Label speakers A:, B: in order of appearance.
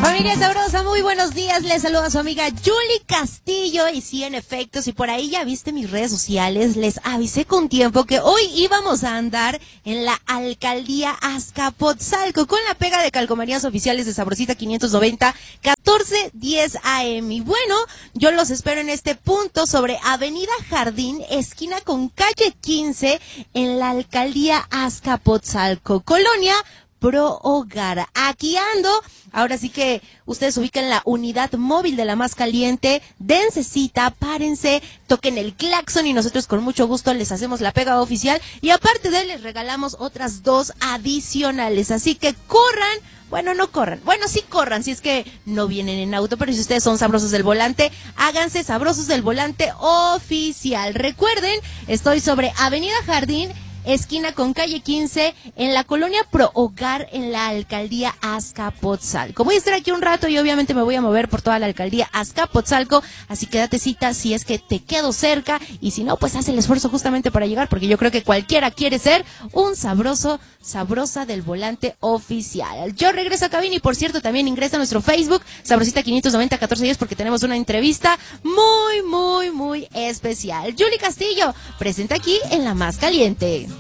A: Familia sabrosa, muy buenos días, les saluda su amiga Yuli Castillo. Y sí, en efecto, si por ahí ya viste mis redes sociales, les avisé con tiempo que hoy íbamos a andar en la alcaldía Azcapotzalco con la pega de calcomanías oficiales de Sabrosita 590, 14:10 AM. Y bueno, yo los espero en este punto sobre Avenida Jardín, esquina con calle 15, en la alcaldía Azcapotzalco, Colonia Pro Hogar. Aquí ando. Ahora sí que ustedes ubican la unidad móvil de la más caliente. Dense cita, párense, toquen el claxon y nosotros con mucho gusto les hacemos la pega oficial. Y aparte de él, les regalamos otras 2 adicionales. Así que corran. Bueno, no corran. Bueno, sí corran si es que no vienen en auto, pero si ustedes son sabrosos del volante, háganse sabrosos del volante oficial. Recuerden, estoy sobre Avenida Jardín, esquina con calle 15, en la colonia Pro Hogar, en la alcaldía Azcapotzalco. Voy a estar aquí un rato y obviamente me voy a mover por toda la alcaldía Azcapotzalco, así que date cita si es que te quedo cerca, y si no, pues haz el esfuerzo justamente para llegar, porque yo creo que cualquiera quiere ser un sabrosa del volante oficial. Yo regreso a cabina y, por cierto, también ingresa a nuestro Facebook, Sabrosita 590 1410, porque tenemos una entrevista muy especial. Yuli Castillo, presente aquí en La Más Caliente.